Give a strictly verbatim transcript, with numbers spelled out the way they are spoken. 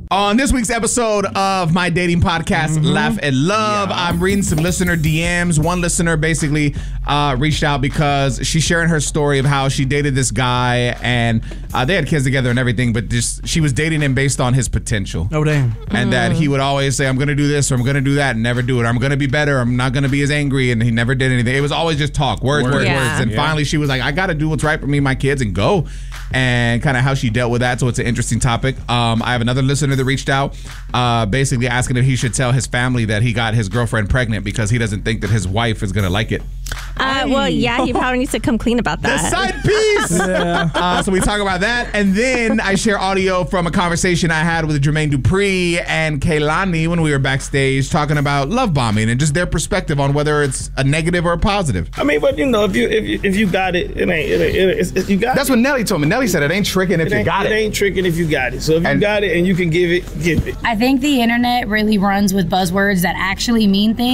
On this week's episode of my dating podcast, mm-hmm. Laugh and Love, yeah. I'm reading some listener D Ms. One listener basically uh, reached out because she's sharing her story of how she dated this guy and uh, they had kids together and everything, but just she was dating him based on his potential. Oh, damn. And mm. that he would always say, I'm going to do this or I'm going to do that and never do it. Or, I'm going to be better. I'm not going to be as angry. And he never did anything. It was always just talk, words, words, yeah. words. And yeah. finally she was like, I got to do what's right for me and my kids and go. And kind of how she dealt with that. So it's an interesting topic. Um, I have another listener that reached out uh, basically asking if he should tell his family that he got his girlfriend pregnant because he doesn't think that his wife is going to like it. Uh, well, yeah, he probably needs to come clean about that. The side piece! yeah. uh, so we talk about that. And then I share audio from a conversation I had with Jermaine Dupri and Kehlani when we were backstage talking about love bombing and just their perspective on whether it's a negative or a positive. I mean, but you know, if you if you, if you got it, it ain't, it ain't it, it's, it's, you got That's it. what Nelly told me. Nelly said it ain't tricking if it you got it. It ain't tricking if you got it. So if you and, got it and you can give it, give it. I think the internet really runs with buzzwords that actually mean things.